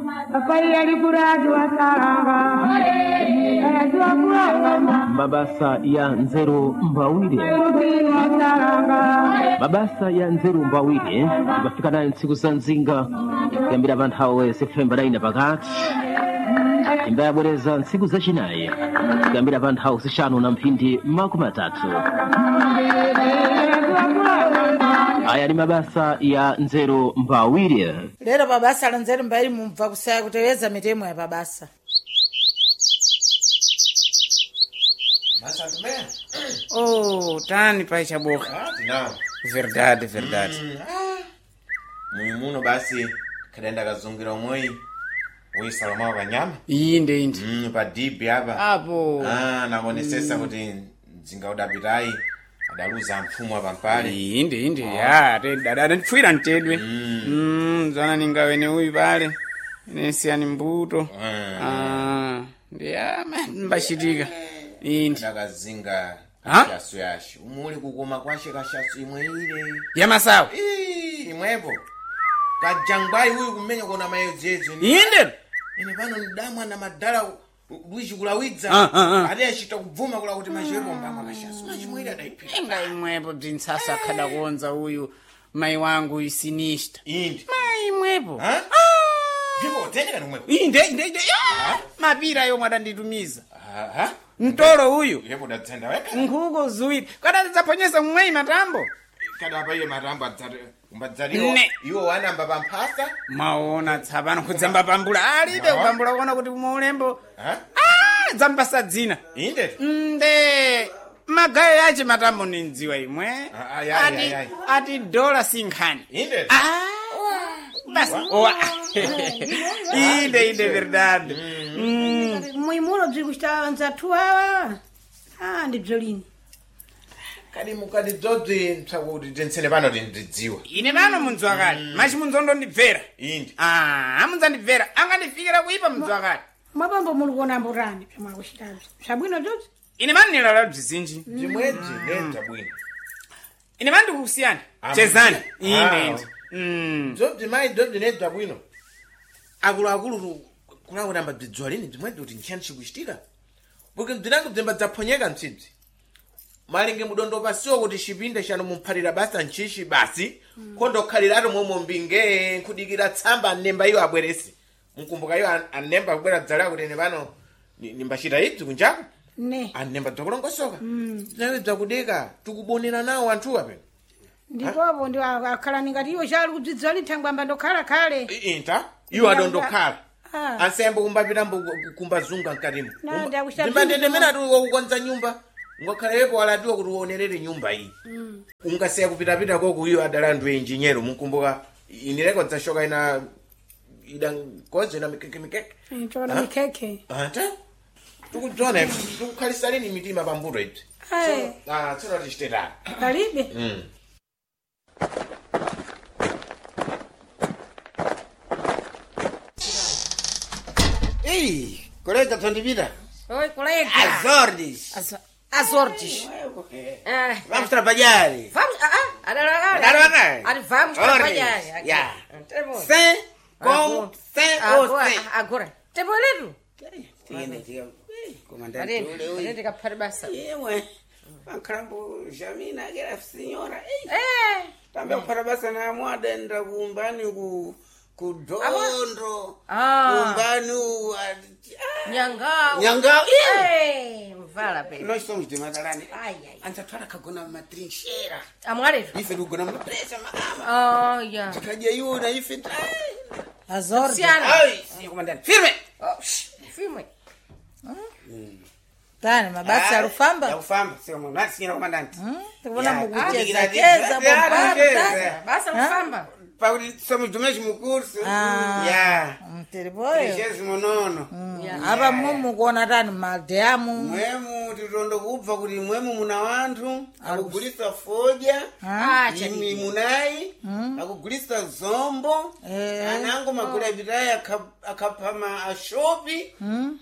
Mabasa ya Nzeru Mbawire. Mabasa ya Nzeru Mbawire bafika nayo ntsiku za nzinga kuyambira abantu hawe September 9 pakati imba yabwereza ntsiku za chinayi kuyambira abantu hawe zishanu na mphindi makumi atatu. Aya ni mabasa ya Nzeru Mbawire. Lero babasa la Nzeru Mbawire mumva kusaya kuteleza mitemo ya babasa. Oh, tani pai chaboka. Não. Verdade. Muno basi kadenda kazungira umoi. Uisalama wa nyama? Inde. Pa dibi hapa. Apo. Naonesesa kuti nzinga udabirai adaluza mfumo hapa mpale. Inde. Ya, dada nifwira ntedwe. Zana ningawene huyu pale. Nesi ani mbuto. Ndiya mbashitika. Inde. Ndakazinga shasu yashi. Umuli kukoma kwashe kashasu imwe ile. Ya masawa. Imwepo. Kajangbai huyu kumenya kuna mayojezo. Inde. Ine pano ndamwa na madala Luigi kulawidza. Ade ashita kuvuma kula kuti mashero mbama kashasu. Machimwili adaipita. Inga imwepo dinsasa kada kuonza huyu mai wangu isinista. Inde. Mai imwepo. Ndipo tenga numwepo. Inde. Mapira yo mwada nditumiza. Mtoro huyu. Yepo datenda weka. Ngugo zuiti. Kada zaponyesa mwei matambo. Kada hapa hiyo matambo mbadzaliwa. Iwo wana mbaba mpasa. Maona tsabana kudzamba pambula. Alibe kupambula kuona kuti umulembo. Dzamba sadzina. Inde. Magayo yache matambo ninziwa imwe. Ati dola sinkhani. Inde. Basi. Inde verdade. Muimulo bzikusta nzatuwa. Ndibzolini. Kadi mukadi dzodzi mtsakuti tensene pano ndidziwa. Ine vano munzwakali. Machi munzondo ndibvera. Inde. Amunza ndibvera. Angandifikira kuipa munzwakali. Mwabambo mulikona mburani pamwakushitazi. Sabwino dzodzi. Ine vano nilala bzizinji. Jimwedzi nenda bwino. Ine vano ndikusiyana. Chezani. Inde. Dzodzi mai dzodzi nenda bwino. Akulu kulawo namba dzidzwa lini dzimwedzi kuti nchani chikuchitika. Porque ndinango dzemba dzaphonyeka mtsidzi. Malinge mudondo pasiwo kuti chipinde chano mumphalira basa nchichi basi kondo khaliratu momwe mbinge nkudikira tsamba nemba iyo abweresi mkumbuka iyo anemba kubwera dzala kuti ine pano nimbachita idzi kunjaku Ne. anemba dzokulongosoka zinawe dzakudeka tikubonera nawo anthu ape Ndipopo ndi akhala ngati iwo chali kudzidzwa lithangwamba ndokhala kale. inta iyo adondokhala ansembe kumbapitambo kumbazunga mkatimo ndimbandendemera tu kukonza nyumba ngokhalepo aladiwa kuti uonerere nyumba iyi ungasiya kupitapita koko iyo adalandu engineer mukumbuka inireko dzashoka ina kozo ina mikeke Ntona mikeke. anta tukudzona tukukhalisa lini mitima pambuto iti tsona tichitera Kalibe. Colega Tondivida. Oi, colega. Azordes. Vamos trabalhar. Vamos, vamos trabalhar. Sem, com, sem ou sem. Agora, tem boleto? Tem, comandante. Ele tem que fazer basta. Macarambo, Jamina, aquela senhora. Também para basta na moda ainda kumbani kudondo. Kumbani Nyangao. Vala bem. Nós somos de Madalane. Anta twala kagona matrincheira. Amore. Ife kugona mapresa mama. Ya. Kaja yuna ife. Azor. Sim, comandante. Firme. Firme. Tani mabasi ya Rufamba? Ya Rufamba, sio mwana, sio comandante. Tuna mukucheza bomba. Basi Rufamba. Pauli somos do mesmo curso. Mteriboyo. 39. Aba mumu kuona tani maldeamu. Mwemu tirondo kubva kuti mwemu muna wanthu akugulisa foja imi munayi akugulisa zombo anango magula bitayi akapama ashopi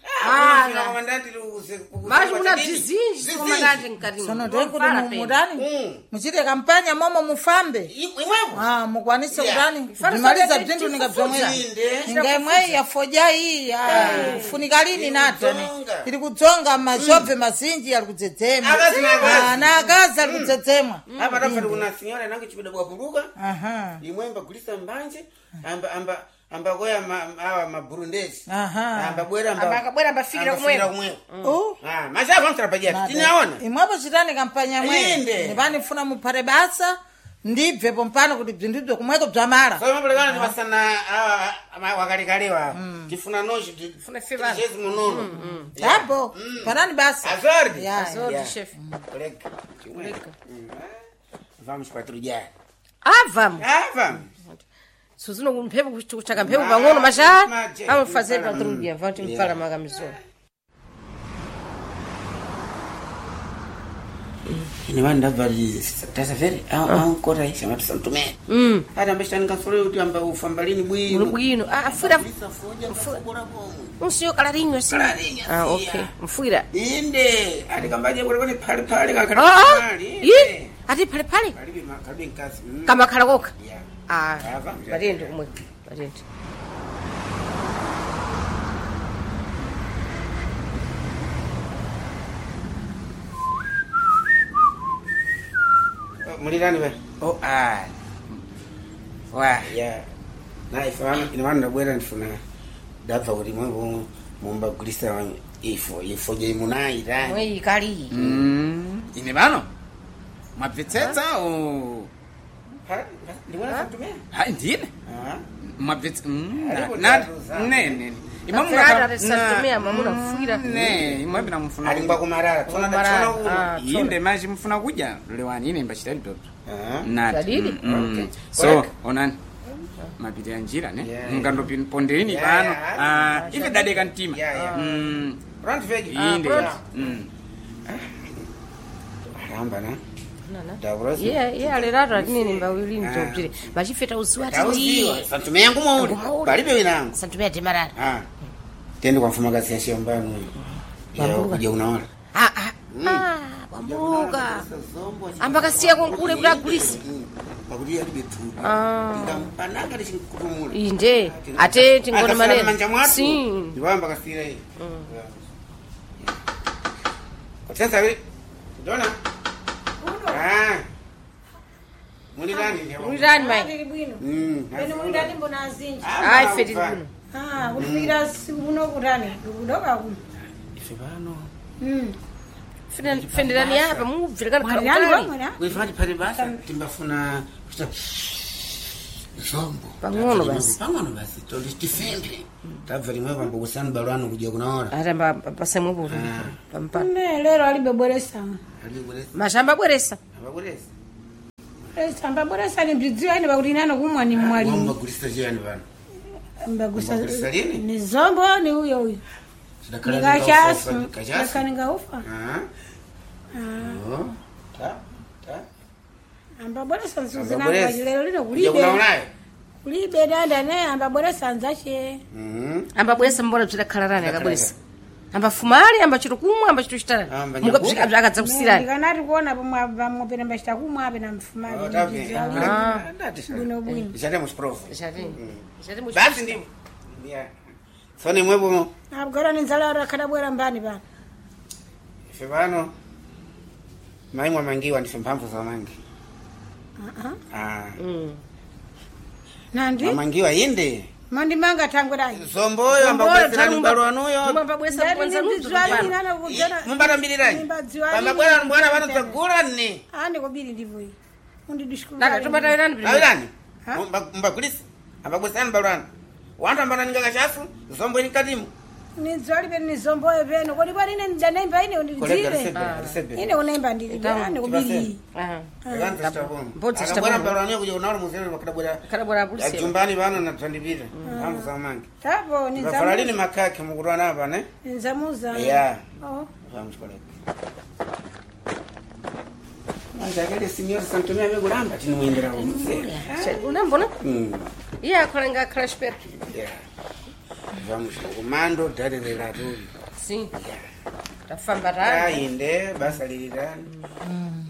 Mas muna bzizinji komandante mkati. Sono ndikuti mudani muchite kampanya momo mufambe imwepo mukwanise kudani vimaliza bzindu ningabzomwera ningaimwe yafoja hii funika lini natone ili kudzonga mashobve mazinji ali kudzedzema na akazi ali kudzedzemwa apa tafati kuna sinyora nange chipida bwapuluka imwe mbagulisa mbanje amba koya maburundezi amba ambafikira kumwe machapo amtarapaja tinaona imwepo chitani kampanya mwe ndipani funa muphate basa ndibvepo mpano kuti bzindibzo kumweko bzamala so mapulekana ndipasana wakalikalewa tifuna noshi tijezi munono apo panani basa azordi Azordi chef. Colega vamos patrulhar Vamos. vamos Suzino kumphepo kuchaka mphepo pang'ono masha. Vamos fazer patrulha, vamos te falar magamizo. ine vanhu ndabva tasaferi ankora chamati santume ati ambachitani kansole kuti amba ufamba lini Bwino. Fuira. Unsiyo kalarinho assim. Okay. Fuira. inde ati kambaje kuti phali Ati pale. kalibe nkazi Kama kalagoka. Barendo kumwe. Barendo. mulirani we ya na ifana ine vanhu ndabwera ndifuna ndabva kuti mwe mumbagulisa ifo je munayi ta Mwe ikali. ine vano mabvetsetsa o ndibona santume ndine mabvetsa nene Imamuna santumia mamuna fuira. imwe bina mufuna ali ngwa kumarara tona inde maji mufuna kudya lewani ine mbachita lidodo Dalili? so onani mapita ya njira ne mukandopondeni pano ife dadeka mtima front veg inde aramba na alirara nini mbawili mtobjire bachifeta uziwa tiwi santume yangu mauli palibe winangu santumia demarara tende kwa mfumakazi ya shambano ya kuja unaona wambuka ambaka siya konkule kudagulisi pakuti ya libetu ndampananga ndichinkutumula inde ate tingone manene manja mwatu si ndiwamba kasira hii kutsenza we ndona mulirani mai Bene mulirani mbona azinji. ai feti kuno Kulipira sibuno kutani. Kudoka kuno. ife pano fenderani hapa mubvirekana Mwalirani pakali wamwera. kuifati pali basa timbafuna zombo Pang'ono basi. tondi tifende tabva limwe pambo kusani balwano kuja kunaora atamba pasemwepo pampa Ne lero alibebweresa. mashamba bweresa abaguresa Samba bweresa ni bzidziwa ni bakuti nano kumwa ni mwalimu. mbagurisa jani bana Mbagusa Mbagurisa lini? ni zombo ni huyo. Nikashasu. Nikaninga ufa. Amba bweresa nzuzina kwa lero lino kulibe. Kulibe danda ne amba bweresa nzache. amba bweresa mbona bzirakhalarani akabweresa amba fumali amba chito kumwa amba chito chitala mukabzika akadza kusirani Ndikanati kuona pamwe pena mbashita kumwa ape na mfumali. Bwino bwino. Jade musprof chati basi ndipo fone mwebo Abgara ni nzala rakadabwera mbani bana. ife pano maimwa mangiwa ndife mphamvu za mangi Nandi? mangiwa inde Mandi manga tangwerai. zomboyo ambagwesera mbalowanuyo mbabwesa kwanza mumbata mbiriranyi pambabwera mbwana vanozagula nne Ande kobiri ndivyo hii. Undidishukuru. awirani mbagulisa ambagwesera mbalwana wantu ambananinga kachasu zombo ili katimu Ni zwali beni ni zomboe beno. Kodi bwani ine ndanemba ine undidzive. Ine unemba ndili. Ande kobiri. akabwera mbalwanyo kuja unaona muzere wakadabwera kadabwera polisi ajumbani vano natandipita mphamvu za mangi Tapo ni vafala lini makake mukutwana apa ne nzamuza. ya Oh. vamuchikoleka Manzakele signor Santomia megulamba tinimwendera umse. Unambona? Iye akholenga crash pet. Yeah. Vamos kumando dalelera tu. Sim. Tafamba rani. Inde basa lilirani.